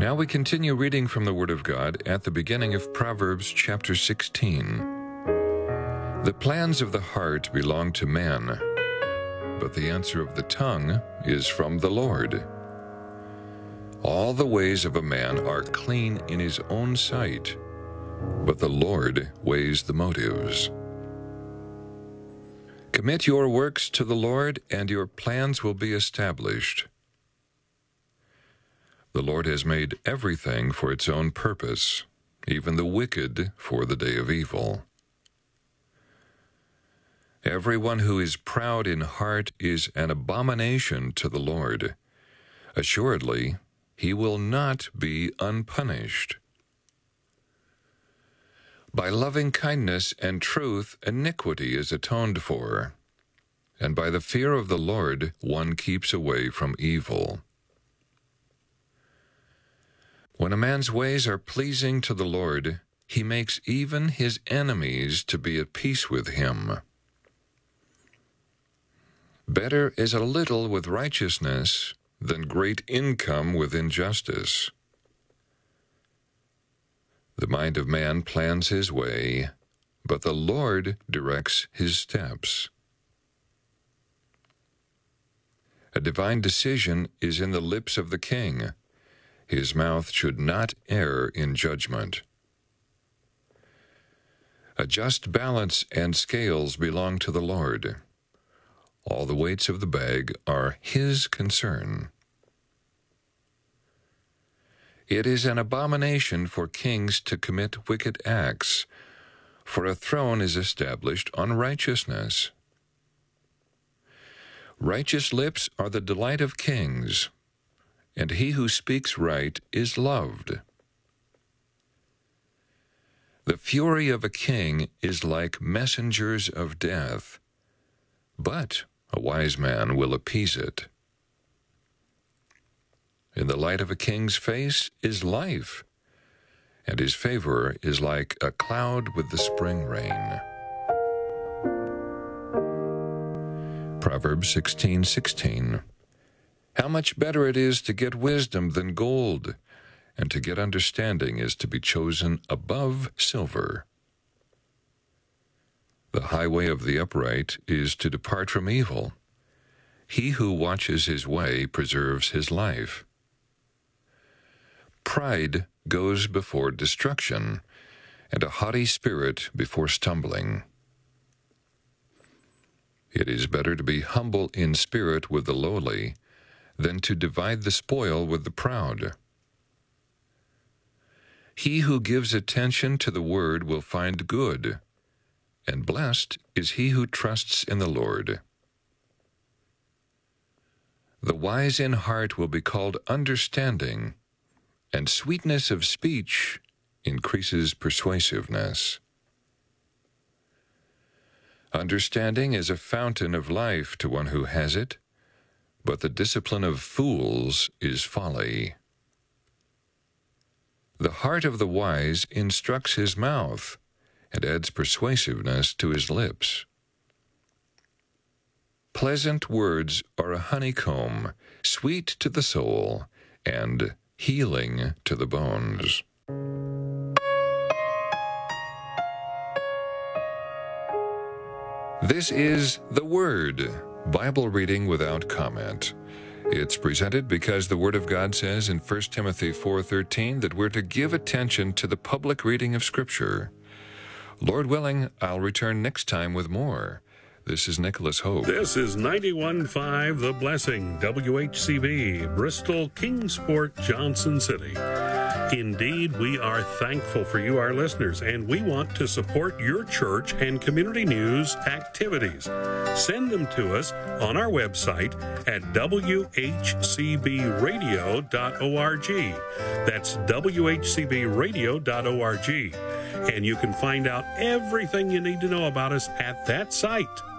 Now we continue reading from the Word of God at the beginning of Proverbs chapter 16. The plans of the heart belong to man, but the answer of the tongue is from the Lord. All the ways of a man are clean in his own sight, but the Lord weighs the motives. Commit your works to the Lord, and your plans will be established. The Lord has made everything for its own purpose, even the wicked for the day of evil. Everyone who is proud in heart is an abomination to the Lord. Assuredly, he will not be unpunished. By loving kindness and truth, iniquity is atoned for, and by the fear of the Lord one keeps away from evil. When a man's ways are pleasing to the Lord, he makes even his enemies to be at peace with him. Better is a little with righteousness than great income with injustice. The mind of man plans his way, but the Lord directs his steps. A divine decision is in the lips of the king. His mouth should not err in judgment. A just balance and scales belong to the Lord. All the weights of the bag are his concern. It is an abomination for kings to commit wicked acts, for a throne is established on righteousness. Righteous lips are the delight of kings, and he who speaks right is loved. The fury of a king is like messengers of death, but a wise man will appease it. In the light of a king's face is life, and his favor is like a cloud with the spring rain. Proverbs 16:16. How much better it is to get wisdom than gold, and to get understanding is to be chosen above silver. The highway of the upright is to depart from evil. He who watches his way preserves his life. Pride goes before destruction, and a haughty spirit before stumbling. It is better to be humble in spirit with the lowly than to divide the spoil with the proud. He who gives attention to the word will find good, and blessed is he who trusts in the Lord. The wise in heart will be called understanding, and sweetness of speech increases persuasiveness. Understanding is a fountain of life to one who has it, but the discipline of fools is folly. The heart of the wise instructs his mouth, and adds persuasiveness to his lips. Pleasant words are a honeycomb, sweet to the soul, and healing to the bones. This is The Word, Bible reading without comment. It's presented because the Word of God says in 1 Timothy 4:13 that we're to give attention to the public reading of Scripture. Lord willing, I'll return next time with more. This is Nicholas Hope. This is 91.5 The Blessing, WHCB, Bristol, Kingsport, Johnson City. Indeed, we are thankful for you, our listeners, and we want to support your church and community news activities. Send them to us on our website at whcbradio.org. That's whcbradio.org. And you can find out everything you need to know about us at that site.